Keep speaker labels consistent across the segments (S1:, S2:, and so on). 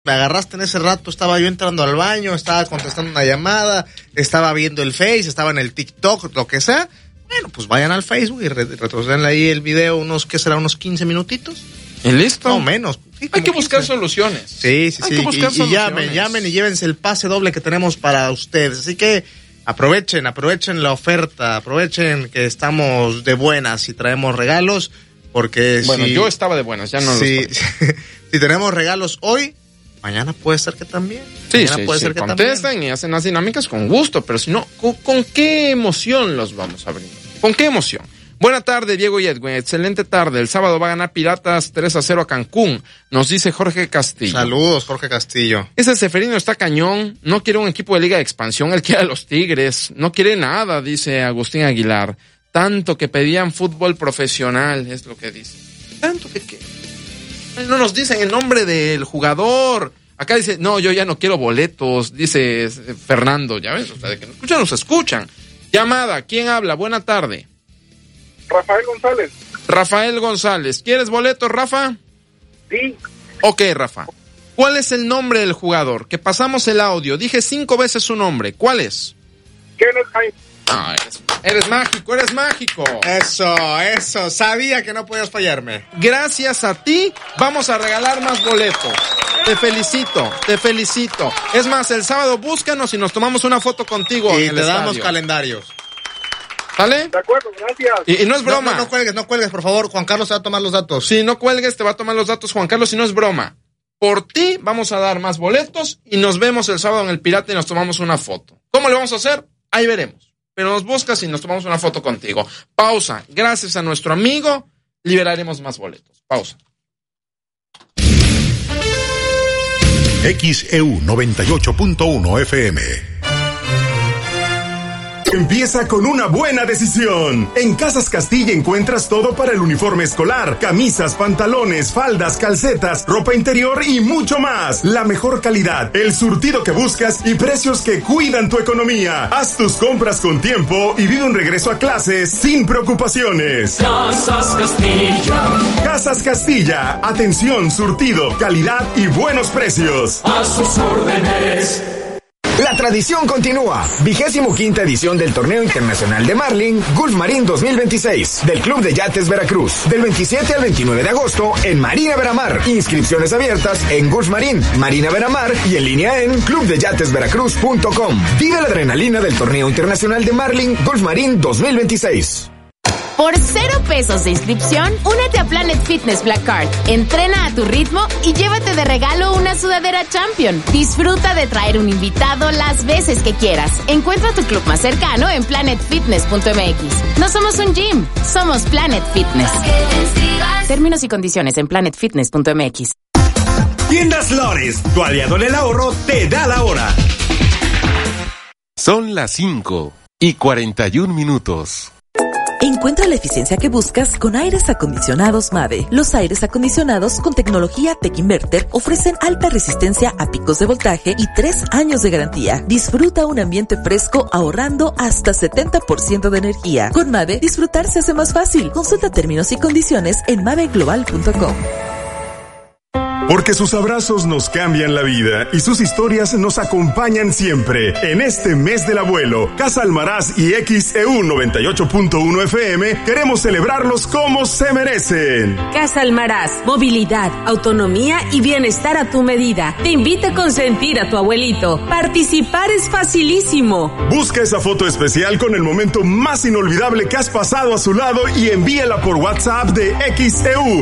S1: me agarraste en ese rato, estaba yo entrando al baño, estaba contestando una llamada, estaba viendo el Face, estaba en el TikTok, lo que sea. Bueno, pues vayan al Facebook y retrocedan ahí el video unos 15 minutitos.
S2: ¿Y listo?
S1: No, menos. Sí,
S2: hay que buscar soluciones.
S1: Sí. Y llamen y llévense el pase doble que tenemos para ustedes. Así que aprovechen la oferta, aprovechen que estamos de buenas y traemos regalos, porque
S2: bueno, yo estaba de buenas, ya no
S1: si tenemos regalos hoy, mañana puede ser que también.
S2: Sí, contestan y hacen las dinámicas con gusto, pero si no, ¿con qué emoción los vamos a abrir? ¿Con qué emoción? Buena tarde, Diego y Edwin. Excelente tarde. El sábado va a ganar Piratas 3-0 a Cancún, nos dice Jorge Castillo.
S1: Saludos, Jorge Castillo.
S2: Ese Seferino está cañón. No quiere un equipo de Liga de Expansión. Él quiere a los Tigres. No quiere nada, dice Agustín Aguilar. Tanto que pedían fútbol profesional, es lo que dice. Tanto que no nos dicen el nombre del jugador. Acá dice, no, yo ya no quiero boletos, dice Fernando. Ya ves, o sea, de que nos escuchan. Llamada, ¿quién habla? Buena tarde. Rafael González. ¿Quieres boletos, Rafa?
S3: Sí.
S2: Ok, Rafa. ¿Cuál es el nombre del jugador? Que pasamos el audio. Dije 5 veces su nombre. ¿Cuál es?
S3: Kenneth Jaime.
S2: Ah, eres mágico.
S1: Eso. Sabía que no podías fallarme.
S2: Gracias a ti vamos a regalar más boletos. Te felicito. Es más, el sábado búscanos y nos tomamos una foto contigo en el estadio. Y te damos
S1: calendarios.
S2: ¿Sale?
S3: De acuerdo, gracias.
S2: Y no es broma.
S1: No cuelgues, por favor. Juan Carlos te va a tomar los datos.
S2: Sí, no cuelgues, te va a tomar los datos Juan Carlos, y no es broma. Por ti vamos a dar más boletos y nos vemos el sábado en el Pirata y nos tomamos una foto. ¿Cómo le vamos a hacer? Ahí veremos. Pero nos buscas y nos tomamos una foto contigo. Pausa. Gracias a nuestro amigo, liberaremos más boletos. Pausa.
S4: XEU 98.1 FM. Empieza con una buena decisión. En Casas Castilla encuentras todo para el uniforme escolar: camisas, pantalones, faldas, calcetas, ropa interior y mucho más. La mejor calidad, el surtido que buscas y precios que cuidan tu economía. Haz tus compras con tiempo y vive un regreso a clases sin preocupaciones.
S5: Casas Castilla.
S4: Casas Castilla. Atención, surtido, calidad y buenos precios.
S5: A sus órdenes.
S6: La tradición continúa. 25ª edición del Torneo Internacional de Marlin Gulf Marín 2026 del Club de Yates Veracruz. Del 27 al 29 de agosto en Marina Veramar. Inscripciones abiertas en Gulf Marín, Marina Veramar y en línea en clubdeyatesveracruz.com. Vive la adrenalina del Torneo Internacional de Marlin Gulf Marín 2026.
S7: Por 0 pesos de inscripción, únete a Planet Fitness Black Card. Entrena a tu ritmo y llévate de regalo una sudadera Champion. Disfruta de traer un invitado las veces que quieras. Encuentra tu club más cercano en planetfitness.mx. No somos un gym, somos Planet Fitness. Términos y condiciones en planetfitness.mx.
S8: Tiendas Lores, tu aliado en el ahorro, te da la hora.
S9: Son las 5:41.
S10: Encuentra la eficiencia que buscas con aires acondicionados Mave. Los aires acondicionados con tecnología Tech Inverter ofrecen alta resistencia a picos de voltaje y 3 años de garantía. Disfruta un ambiente fresco ahorrando hasta 70% de energía. Con Mave, disfrutar se hace más fácil. Consulta términos y condiciones en maveglobal.com.
S4: Porque sus abrazos nos cambian la vida y sus historias nos acompañan siempre. En este mes del abuelo, Casa Almaraz y XEU 98.1 FM queremos celebrarlos como se merecen.
S11: Casa Almaraz, movilidad, autonomía y bienestar a tu medida. Te invita a consentir a tu abuelito. Participar es facilísimo.
S4: Busca esa foto especial con el momento más inolvidable que has pasado a su lado y envíala por WhatsApp de XEU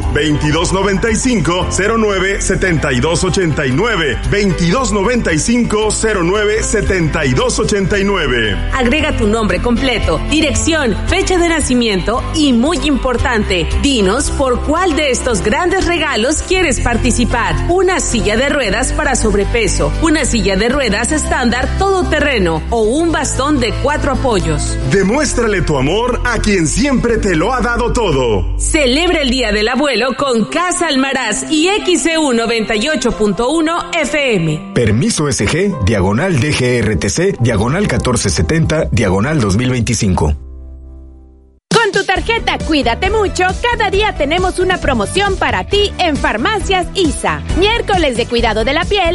S4: 2295-09-7289 2295-09-7289.
S11: Agrega tu nombre completo, dirección, fecha de nacimiento y, muy importante, dinos por cuál de estos grandes regalos quieres participar. Una silla de ruedas para sobrepeso, una silla de ruedas estándar todoterreno o un bastón de 4 apoyos.
S4: Demuéstrale tu amor a quien siempre te lo ha dado todo.
S11: Celebra el Día del Abuelo con Casa Almaraz y XEU 98.1 FM.
S6: Permiso SG, diagonal DGRTC, diagonal 1470, diagonal 2025.
S7: Con tu tarjeta Cuídate Mucho, cada día tenemos una promoción para ti en Farmacias ISA. Miércoles de cuidado de la piel